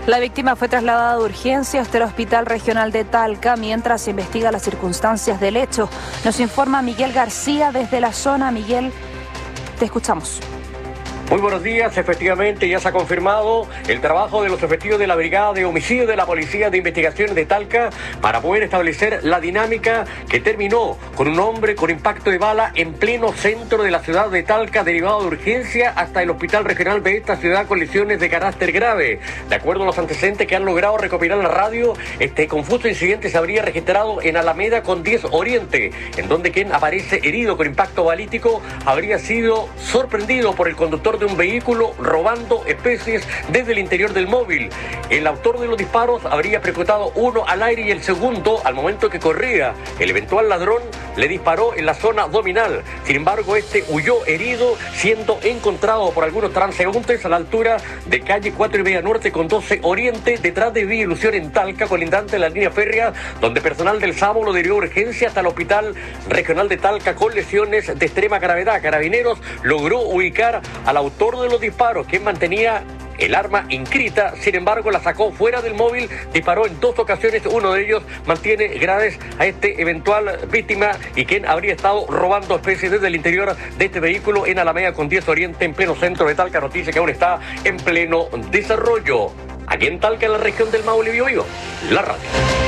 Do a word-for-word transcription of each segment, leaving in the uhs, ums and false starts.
La víctima fue trasladada de urgencia hasta el Hospital Regional de Talca mientras se investiga las circunstancias del hecho. Nos informa Miguel García desde la zona. Miguel, te escuchamos. Muy buenos días, efectivamente ya se ha confirmado el trabajo de los efectivos de la Brigada de Homicidio de la Policía de Investigaciones de Talca para poder establecer la dinámica que terminó con un hombre con impacto de bala en pleno centro de la ciudad de Talca, derivado de urgencia hasta el Hospital Regional de esta ciudad con lesiones de carácter grave. De acuerdo a los antecedentes que han logrado recopilar la radio, este confuso incidente se habría registrado en Alameda con diez Oriente, en donde quien aparece herido con impacto balístico habría sido sorprendido por el conductor de un vehículo robando especies desde el interior del móvil. El autor de los disparos habría percutado uno al aire y el segundo al momento que corría. El eventual ladrón le disparó en la zona abdominal. Sin embargo, este huyó herido, siendo encontrado por algunos transeúntes a la altura de calle cuatro y media Norte con doce Oriente, detrás de Vía Ilusión en Talca, colindante en la línea férrea, donde personal del SAMU lo derivó urgencia hasta el Hospital Regional de Talca con lesiones de extrema gravedad. Carabineros logró ubicar al autor de los disparos, quien mantenía el arma inscrita, sin embargo la sacó fuera del móvil, disparó en dos ocasiones, uno de ellos mantiene graves a este eventual víctima y quien habría estado robando especies desde el interior de este vehículo en Alameda con diez Oriente, en pleno centro de Talca. Noticia que aún está en pleno desarrollo. Aquí en Talca, en la región del Maule, Biobío, la radio.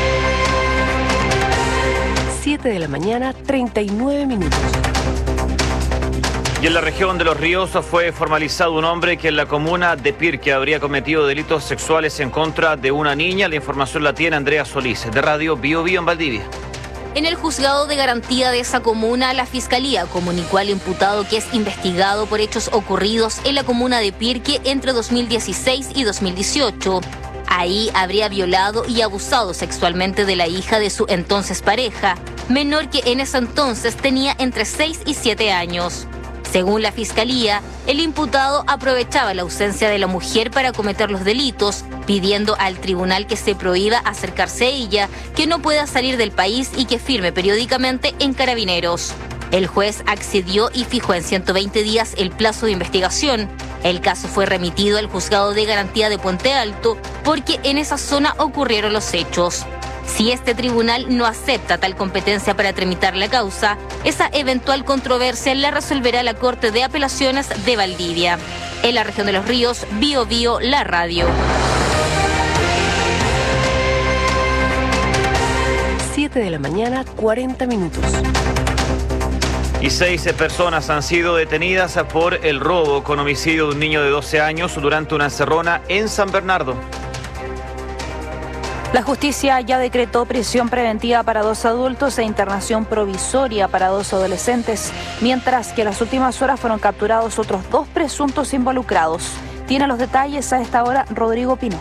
siete de la mañana, treinta y nueve minutos. Y en la región de Los Ríos fue formalizado un hombre que en la comuna de Pirque habría cometido delitos sexuales en contra de una niña. La información la tiene Andrea Solís, de Radio Bio Bio en Valdivia. En el juzgado de garantía de esa comuna, la Fiscalía comunicó al imputado que es investigado por hechos ocurridos en la comuna de Pirque entre dos mil dieciséis y dos mil dieciocho. Ahí habría violado y abusado sexualmente de la hija de su entonces pareja, menor que en ese entonces tenía entre seis y siete años. Según la Fiscalía, el imputado aprovechaba la ausencia de la mujer para cometer los delitos, pidiendo al tribunal que se prohíba acercarse a ella, que no pueda salir del país y que firme periódicamente en Carabineros. El juez accedió y fijó en ciento veinte días el plazo de investigación. El caso fue remitido al juzgado de garantía de Puente Alto porque en esa zona ocurrieron los hechos. Si este tribunal no acepta tal competencia para tramitar la causa, esa eventual controversia la resolverá la Corte de Apelaciones de Valdivia. En la región de Los Ríos, Bio Bio, la radio. siete de la mañana, cuarenta minutos. Y seis personas han sido detenidas por el robo con homicidio de un niño de doce años durante una encerrona en San Bernardo. La justicia ya decretó prisión preventiva para dos adultos e internación provisoria para dos adolescentes, mientras que en las últimas horas fueron capturados otros dos presuntos involucrados. Tiene los detalles a esta hora Rodrigo Pino.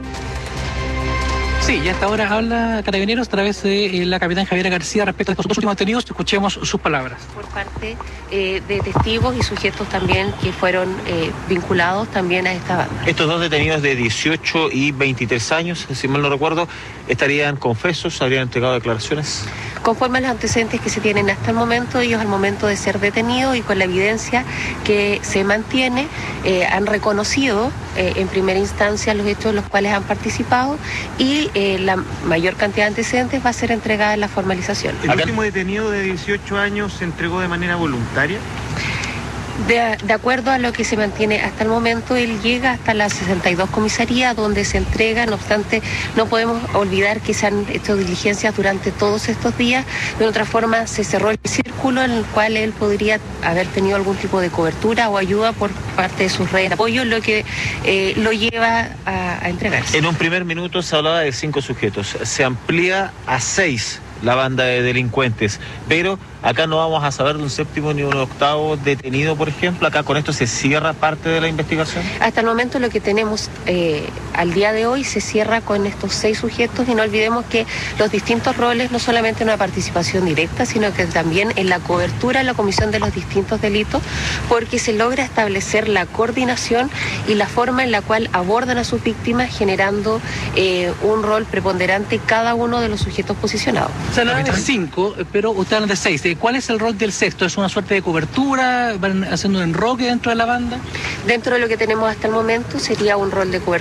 Sí, ya hasta ahora habla Carabineros a través de la capitán Javiera García respecto a estos dos últimos detenidos. Escuchemos sus palabras. Por parte eh, de testigos y sujetos también que fueron eh, vinculados también a esta banda. Estos dos detenidos de dieciocho y veintitrés años, si mal no recuerdo, ¿estarían confesos? ¿Habrían entregado declaraciones? Conforme a los antecedentes que se tienen hasta el momento, ellos al momento de ser detenidos y con la evidencia que se mantiene, eh, han reconocido eh, en primera instancia los hechos en los cuales han participado y eh, la mayor cantidad de antecedentes va a ser entregada en la formalización. ¿El último detenido de dieciocho años se entregó de manera voluntaria? De, de acuerdo a lo que se mantiene hasta el momento, él llega hasta la sesenta y dos comisaría donde se entrega. No obstante, no podemos olvidar que se han hecho diligencias durante todos estos días. De otra forma, se cerró el círculo en el cual él podría haber tenido algún tipo de cobertura o ayuda por parte de sus redes de apoyo, lo que eh, lo lleva a, a entregarse. En un primer minuto se hablaba de cinco sujetos. Se amplía a seis la banda de delincuentes, pero acá no vamos a saber de un séptimo ni un octavo detenido, por ejemplo. Acá con esto se cierra parte de la investigación. Hasta el momento lo que tenemos eh, al día de hoy se cierra con estos seis sujetos y no olvidemos que los distintos roles, no solamente en una participación directa, sino que también en la cobertura, en la comisión de los distintos delitos, porque se logra establecer la coordinación y la forma en la cual abordan a sus víctimas, generando eh, un rol preponderante cada uno de los sujetos posicionados. Se habla de cinco, pero usted habla de seis. ¿Cuál es el rol del sexto? ¿Es una suerte de cobertura? ¿Van haciendo un enroque dentro de la banda? Dentro de lo que tenemos hasta el momento sería un rol de cobertura y por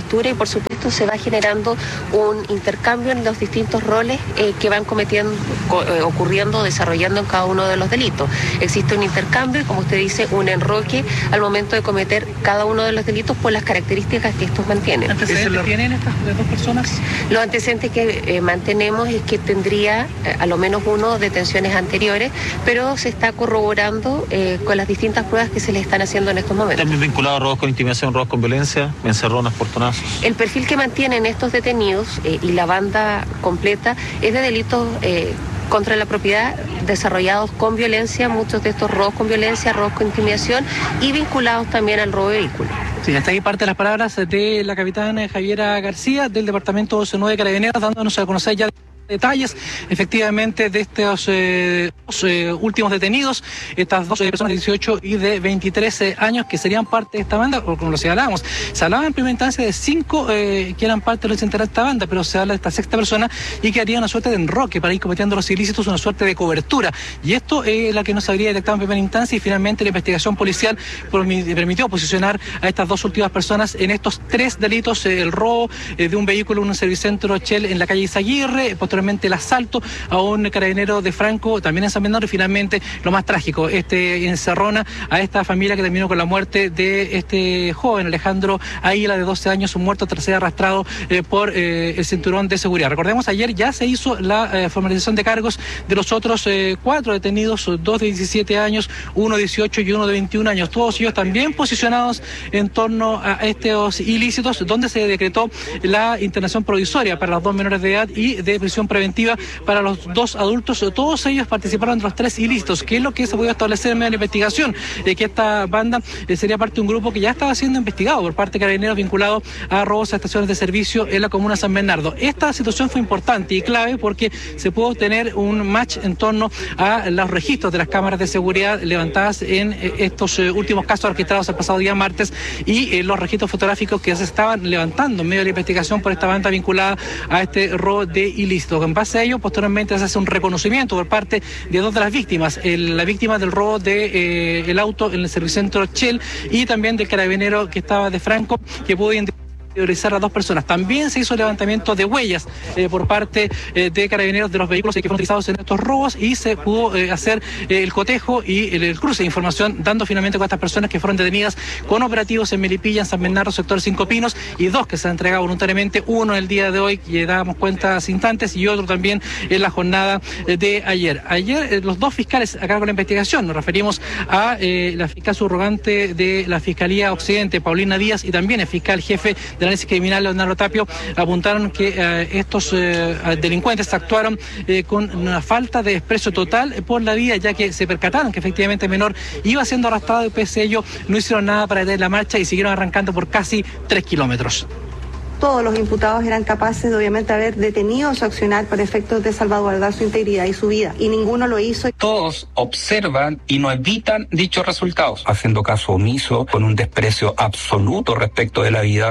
por supuesto se va generando un intercambio en los distintos roles eh, que van cometiendo, co eh, ocurriendo, desarrollando en cada uno de los delitos. Existe un intercambio y, como usted dice, un enroque al momento de cometer cada uno de los delitos por las características que estos mantienen. ¿Antecedentes tienen estas dos personas? Los antecedentes que eh, mantenemos es que tendría eh, a lo menos uno detenciones anteriores, pero se está corroborando eh, con las distintas pruebas que se le están haciendo en estos momentos. También vinculado a robos con intimidación, robos con violencia, encerronas, portonazos. El perfil que mantienen estos detenidos eh, y la banda completa es de delitos eh, contra la propiedad desarrollados con violencia, muchos de estos robos con violencia, robos con intimidación y vinculados también al robo de vehículos. Sí, hasta ahí parte de las palabras de la capitana Javiera García del Departamento doce nueve de Carabineros, dándonos a conocer ya detalles efectivamente de estos eh, dos, eh, últimos detenidos, estas dos eh, personas de dieciocho y de veintitrés años que serían parte de esta banda, o como lo señalábamos. Se hablaba en primera instancia de cinco eh, que eran parte de los integrantes de esta banda, pero se habla de esta sexta persona y que haría una suerte de enroque para ir cometiendo los ilícitos, una suerte de cobertura. Y esto es la que no se habría detectado en primera instancia, y finalmente la investigación policial permitió posicionar a estas dos últimas personas en estos tres delitos: eh, el robo eh, de un vehículo en un servicentro Shell en la calle Izaguirre, el asalto a un carabinero de Franco, también en San Bernardo, y finalmente lo más trágico, este encerrona a esta familia que terminó con la muerte de este joven, Alejandro Águila, de doce años, un muerto tras ser arrastrado eh, por eh, el cinturón de seguridad. Recordemos, ayer ya se hizo la eh, formalización de cargos de los otros eh, cuatro detenidos, dos de diecisiete años, uno de dieciocho y uno de veintiún años, todos ellos también posicionados en torno a estos ilícitos, donde se decretó la internación provisoria para los dos menores de edad y de prisión preventiva para los dos adultos. Todos ellos participaron de los tres ilícitos, que es lo que se puede establecer en medio de la investigación, eh, que esta banda eh, sería parte de un grupo que ya estaba siendo investigado por parte de Carabineros vinculado a robos a estaciones de servicio en la comuna de San Bernardo. Esta situación fue importante y clave porque se pudo obtener un match en torno a los registros de las cámaras de seguridad levantadas en eh, estos eh, últimos casos registrados el pasado día martes, y eh, los registros fotográficos que se estaban levantando en medio de la investigación por esta banda vinculada a este robo de ilícito. En base a ello, posteriormente se hace un reconocimiento por parte de dos de las víctimas, el, la víctima del robo de eh, el auto en el servicentro Shell, y también del carabinero que estaba de Franco, que pudo identificar a dos personas. También se hizo levantamiento de huellas eh, por parte eh, de Carabineros de los vehículos que fueron utilizados en estos robos, y se pudo eh, hacer eh, el cotejo y el, el cruce de información, dando finalmente con estas personas que fueron detenidas con operativos en Melipilla, en San Bernardo, sector Cinco Pinos, y dos que se han entregado voluntariamente, uno el día de hoy, que dábamos cuenta hace instantes, y otro también en la jornada de ayer. Ayer eh, los dos fiscales a cargo de la investigación, nos referimos a eh, la fiscal subrogante de la Fiscalía Occidente, Paulina Díaz, y también el fiscal jefe de análisis criminal, Leonardo Tapio, apuntaron que eh, estos eh, delincuentes actuaron eh, con una falta de desprecio total por la vía, ya que se percataron que efectivamente el menor iba siendo arrastrado, y pese a ello no hicieron nada para detener la marcha y siguieron arrancando por casi tres kilómetros. Todos los imputados eran capaces de obviamente haber detenido su accionar por efectos de salvaguardar su integridad y su vida, y ninguno lo hizo. Todos observan y no evitan dichos resultados, haciendo caso omiso, con un desprecio absoluto respecto de la vida.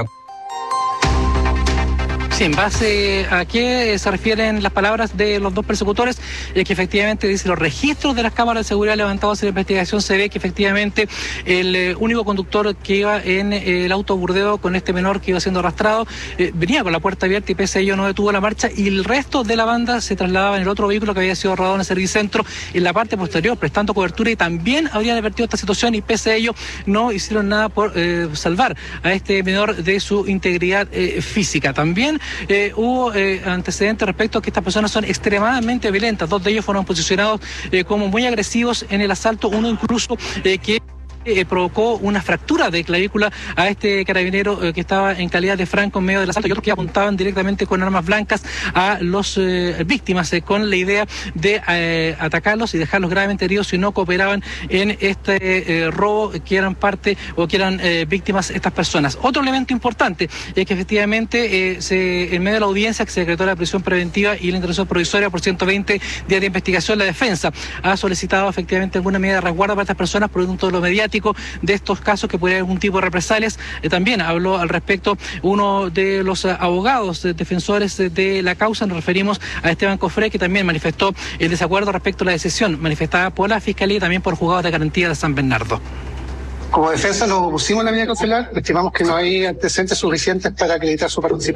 Sí, en base a qué se refieren las palabras de los dos persecutores, es que efectivamente dice los registros de las cámaras de seguridad levantados en la investigación, se ve que efectivamente el eh, único conductor que iba en eh, el auto Burdeo con este menor que iba siendo arrastrado eh, venía con la puerta abierta, y pese a ello no detuvo la marcha, y el resto de la banda se trasladaba en el otro vehículo que había sido rodado en el servicentro en la parte posterior, prestando cobertura, y también habrían advertido esta situación, y pese a ello no hicieron nada por eh, salvar a este menor de su integridad eh, física. También Eh, hubo eh, antecedentes respecto a que estas personas son extremadamente violentas. Dos de ellos fueron posicionados eh, como muy agresivos en el asalto, uno incluso eh, que Eh, provocó una fractura de clavícula a este carabinero eh, que estaba en calidad de Franco en medio del asalto, y otros que apuntaban directamente con armas blancas a los eh, víctimas eh, con la idea de eh, atacarlos y dejarlos gravemente heridos si no cooperaban en este eh, robo, que eran parte o que eran eh, víctimas estas personas. Otro elemento importante es que efectivamente eh, se, en medio de la audiencia que se decretó la prisión preventiva y la intervención provisoria por ciento veinte días de investigación, la defensa ha solicitado efectivamente alguna medida de resguardo para estas personas por un todo lo mediático de estos casos que podría haber algún tipo de represalias. Eh, también habló al respecto uno de los uh, abogados eh, defensores de, de la causa, nos referimos a Esteban Cofré, que también manifestó el desacuerdo respecto a la decisión manifestada por la Fiscalía y también por juzgados de garantía de San Bernardo. Como defensa nos opusimos a la medida cautelar, estimamos que no hay antecedentes suficientes para acreditar su participación.